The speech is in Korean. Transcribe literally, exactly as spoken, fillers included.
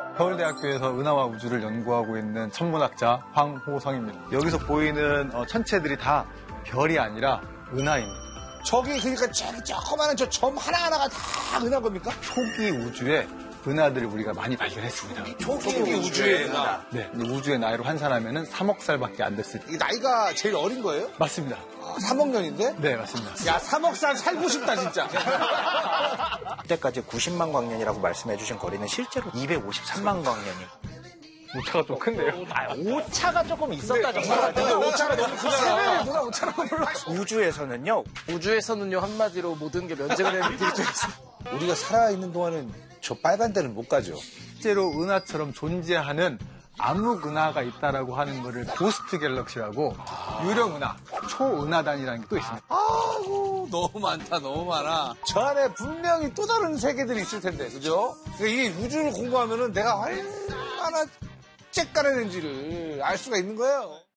서울대학교에서 은하와 우주를 연구하고 있는 천문학자 황호성입니다. 여기서 보이는 어, 천체들이 다 별이 아니라 은하입니다. 저기 그러니까 저기 조그마한 저 점 하나하나가 다 은하인 겁니까? 초기 우주에 은하들을 우리가 많이 발견했습니다. 초기, 초기 우주의 은하. 네, 우주의 나이로 환산하면은 삼억 살밖에 안 됐을 때. 이 나이가 제일 어린 거예요? 맞습니다. 아, 삼억 년인데? 네, 맞습니다. 야, 삼억 살 살고 싶다, 진짜. 그때까지 구십만 광년이라고 말씀해 주신 거리는 실제로 이백오십삼만 광년이. 오차가 좀 큰데요? 아, 오차가 조금 있었다 정말. 근데 오차가 너무 크잖아. 누가 오차라고 불러? 우주에서는요. 우주에서는요, 한마디로 모든 게 면제가 되는 길조에서. 우리가 살아있는 동안은 저 빨간 데는 못 가죠. 실제로 은하처럼 존재하는 암흑 은하가 있다라고 하는 거를 고스트 갤럭시라고 유령 은하, 초은하단이라는 게 또 있습니다. 아이고, 너무 많다, 너무 많아. 저 안에 분명히 또 다른 세계들이 있을 텐데, 그죠? 그러니까 이게 우주를 공부하면은 내가 얼마나 쬐까라는지를 알 수가 있는 거예요.